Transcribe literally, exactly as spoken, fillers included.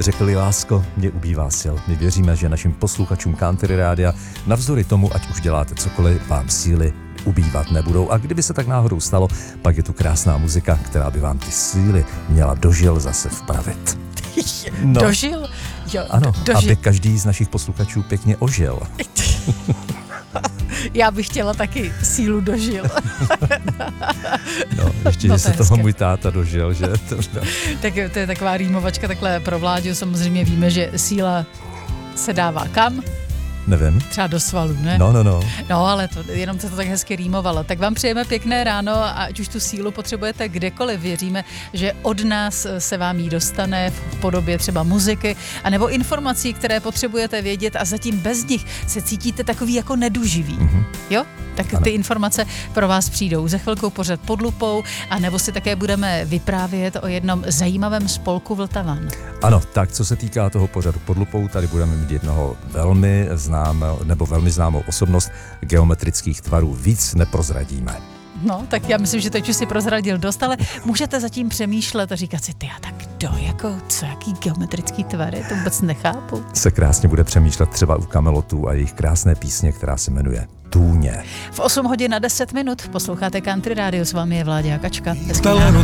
Řekli, lásko, mě ubývá sil. My věříme, že našim posluchačům Country Rádia navzdory tomu, ať už děláte cokoliv, vám síly ubývat nebudou. A kdyby se tak náhodou stalo, pak je tu krásná muzika, která by vám ty síly měla dožil zase vpravit. No. Dožil? Jo, ano, dožil. Aby každý z našich posluchačů pěkně ožil. Já bych chtěla taky sílu dožil. No, ještě, no, že se toho můj táta dožil, že? Tak to je taková rýmovačka takhle pro Vláďu. Samozřejmě víme, že síla se dává kam? Nevím. Třeba do svalů, ne? No, no, no. No, ale to, jenom se to tak hezky rýmovalo. Tak vám přejeme pěkné ráno a ať už tu sílu potřebujete kdekoliv, věříme, že od nás se vám jí dostane v podobě třeba muziky anebo informací, které potřebujete vědět a zatím bez nich se cítíte takový jako neduživý. Mm-hmm. Jo? Tak ano. Ty informace pro vás přijdou za chvilkou pořad pod lupou a nebo si také budeme vyprávět o jednom zajímavém spolku Vltavan. Ano, tak co se týká toho pořadu pod lupou, tady budeme mít jednoho velmi známého, nebo velmi známou osobnost geometrických tvarů. Víc neprozradíme. No, tak já myslím, že teď už si prozradil dost, ale můžete zatím přemýšlet a říkat si, ty a tak kdo, jako, co, jaký geometrický tvary, to vůbec nechápu. Se krásně bude přemýšlet třeba u Kamelotů a jejich krásné písně, která se jmenuje Tůně. V osm hodin a deset minut posloucháte Country Radio, s vámi je Vláďa Kačka. Hezký ráno.